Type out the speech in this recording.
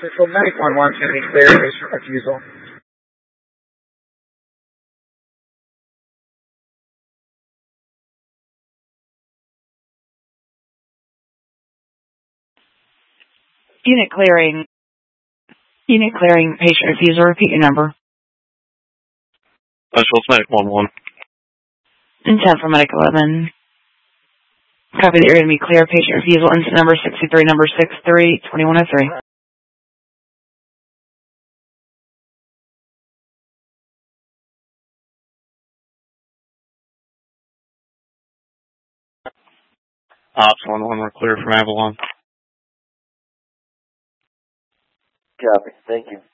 Central Medic 1-1, can we clear patient refusal? Unit clearing, patient refusal, repeat your number. Central Medic 1-1. And Central Medic 11. Copy that you're going to be clear, patient refusal, incident number 63, number 63, 2103. Ops 1-1, we're clear from Avalon. Copy. Thank you.